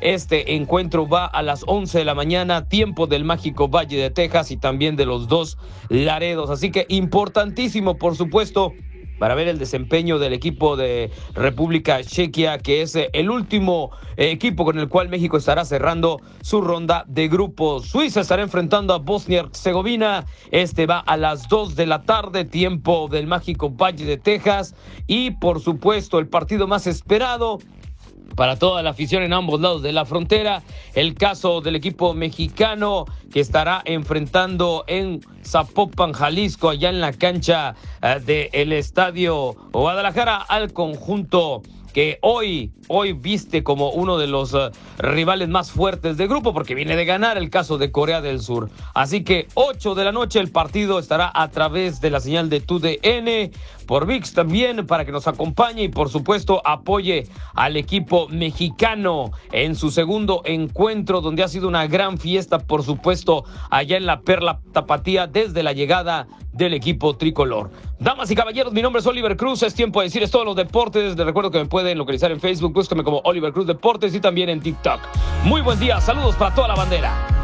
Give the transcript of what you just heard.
Este encuentro va a las 11 de la mañana, tiempo del mágico Valle de Texas y también de los dos Laredos. Así que importantísimo, por supuesto, para ver el desempeño del equipo de República Chequia, que es el último equipo con el cual México estará cerrando su ronda de grupos. Suiza estará enfrentando a Bosnia-Herzegovina. Este va a las 2 de la tarde, tiempo del mágico Valle de Texas. Y, por supuesto, el partido más esperado para toda la afición en ambos lados de la frontera, el caso del equipo mexicano que estará enfrentando en Zapopan, Jalisco, allá en la cancha del Estadio Guadalajara, al conjunto que hoy viste como uno de los rivales más fuertes del grupo, porque viene de ganar el caso de Corea del Sur. Así que 8 de la noche el partido estará a través de la señal de TUDN, por ViX también, para que nos acompañe y por supuesto apoye al equipo mexicano en su segundo encuentro, donde ha sido una gran fiesta, por supuesto, allá en la Perla Tapatía desde la llegada del equipo tricolor. Damas y caballeros, mi nombre es Oliver Cruz, es tiempo de decirles todos los deportes. Les recuerdo que me pueden localizar en Facebook, búsquenme como Oliver Cruz Deportes y también en TikTok. Muy buen día, saludos para toda la bandera.